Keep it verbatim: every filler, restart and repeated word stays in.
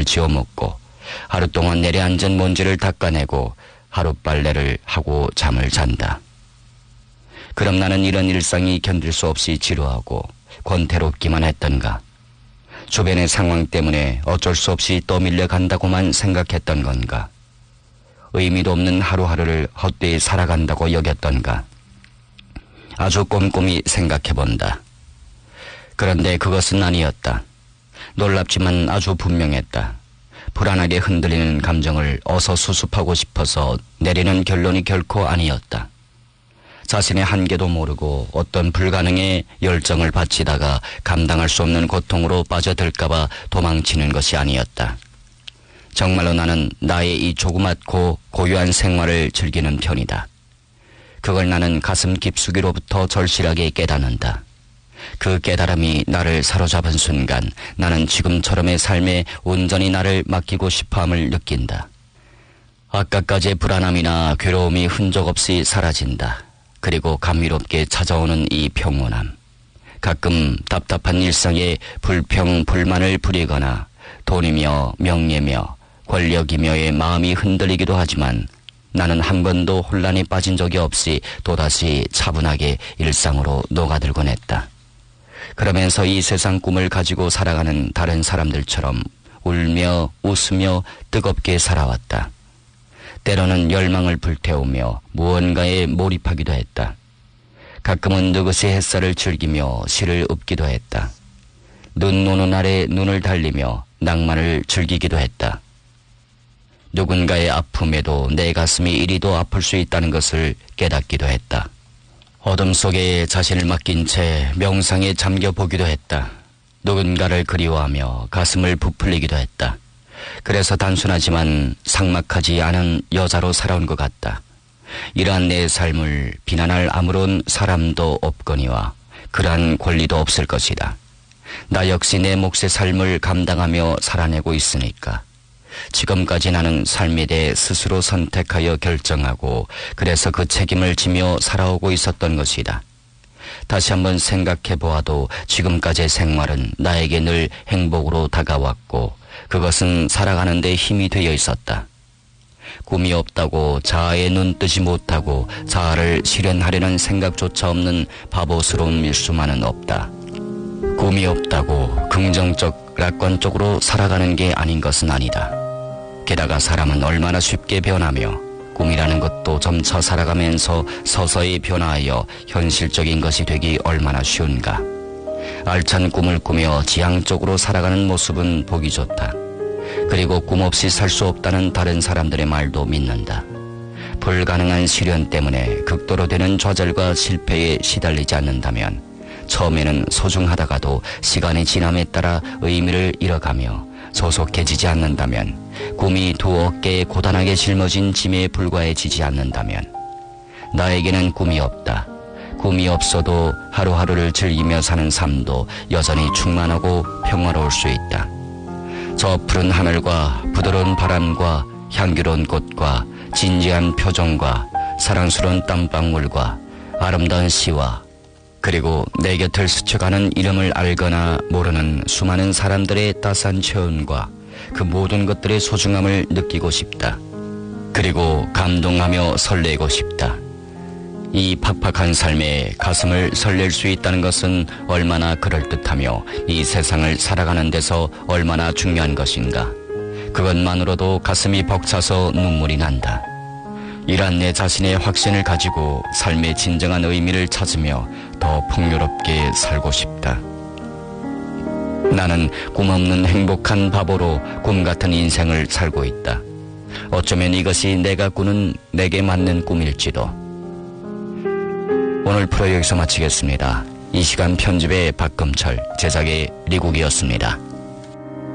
밥을 지어 먹고 하루 동안 내려앉은 먼지를 닦아내고 하룻빨래를 하고 잠을 잔다. 그럼 나는 이런 일상이 견딜 수 없이 지루하고 권태롭기만 했던가? 주변의 상황 때문에 어쩔 수 없이 떠밀려 간다고만 생각했던 건가? 의미도 없는 하루하루를 헛되이 살아간다고 여겼던가? 아주 꼼꼼히 생각해본다. 그런데 그것은 아니었다. 놀랍지만 아주 분명했다. 불안하게 흔들리는 감정을 어서 수습하고 싶어서 내리는 결론이 결코 아니었다. 자신의 한계도 모르고 어떤 불가능의 열정을 바치다가 감당할 수 없는 고통으로 빠져들까봐 도망치는 것이 아니었다. 정말로 나는 나의 이 조그맣고 고유한 생활을 즐기는 편이다. 그걸 나는 가슴 깊숙이로부터 절실하게 깨닫는다. 그 깨달음이 나를 사로잡은 순간 나는 지금처럼의 삶에 온전히 나를 맡기고 싶어함을 느낀다. 아까까지의 불안함이나 괴로움이 흔적 없이 사라진다. 그리고 감미롭게 찾아오는 이 평온함. 가끔 답답한 일상에 불평, 불만을 부리거나 돈이며 명예며 권력이며의 마음이 흔들리기도 하지만 나는 한 번도 혼란에 빠진 적이 없이 또다시 차분하게 일상으로 녹아들곤 했다. 그러면서 이 세상 꿈을 가지고 살아가는 다른 사람들처럼 울며 웃으며 뜨겁게 살아왔다. 때로는 열망을 불태우며 무언가에 몰입하기도 했다. 가끔은 느긋이 햇살을 즐기며 시를 읊기도 했다. 눈 오는 날에 눈을 달리며 낭만을 즐기기도 했다. 누군가의 아픔에도 내 가슴이 이리도 아플 수 있다는 것을 깨닫기도 했다. 어둠 속에 자신을 맡긴 채 명상에 잠겨보기도 했다. 누군가를 그리워하며 가슴을 부풀리기도 했다. 그래서 단순하지만 삭막하지 않은 여자로 살아온 것 같다. 이러한 내 삶을 비난할 아무런 사람도 없거니와 그러한 권리도 없을 것이다. 나 역시 내 몫의 삶을 감당하며 살아내고 있으니까. 지금까지 나는 삶에 대해 스스로 선택하여 결정하고 그래서 그 책임을 지며 살아오고 있었던 것이다. 다시 한번 생각해 보아도 지금까지의 생활은 나에게 늘 행복으로 다가왔고 그것은 살아가는 데 힘이 되어 있었다. 꿈이 없다고 자아에 눈 뜨지 못하고 자아를 실현하려는 생각조차 없는 바보스러운 밀수만은 없다. 꿈이 없다고 긍정적 낙관적으로 살아가는 게 아닌 것은 아니다. 게다가 사람은 얼마나 쉽게 변하며 꿈이라는 것도 점차 살아가면서 서서히 변화하여 현실적인 것이 되기 얼마나 쉬운가. 알찬 꿈을 꾸며 지향적으로 살아가는 모습은 보기 좋다. 그리고 꿈 없이 살 수 없다는 다른 사람들의 말도 믿는다. 불가능한 시련 때문에 극도로 되는 좌절과 실패에 시달리지 않는다면 처음에는 소중하다가도 시간이 지남에 따라 의미를 잃어가며 소속해지지 않는다면 꿈이 두 어깨에 고단하게 짊어진 짐에 불과해지지 않는다면 나에게는 꿈이 없다. 꿈이 없어도 하루하루를 즐기며 사는 삶도 여전히 충만하고 평화로울 수 있다. 저 푸른 하늘과 부드러운 바람과 향기로운 꽃과 진지한 표정과 사랑스러운 땀방울과 아름다운 시와 그리고 내 곁을 스쳐가는 이름을 알거나 모르는 수많은 사람들의 따스한 체온과 그 모든 것들의 소중함을 느끼고 싶다. 그리고 감동하며 설레고 싶다. 이 팍팍한 삶에 가슴을 설렐 수 있다는 것은 얼마나 그럴듯하며 이 세상을 살아가는 데서 얼마나 중요한 것인가. 그것만으로도 가슴이 벅차서 눈물이 난다. 이러한 내 자신의 확신을 가지고 삶의 진정한 의미를 찾으며 더 풍요롭게 살고 싶다. 나는 꿈없는 행복한 바보로 꿈같은 인생을 살고 있다. 어쩌면 이것이 내가 꾸는 내게 맞는 꿈일지도. 오늘 프로 여기서 마치겠습니다. 이 시간 편집의 박금철, 제작의 리국이었습니다.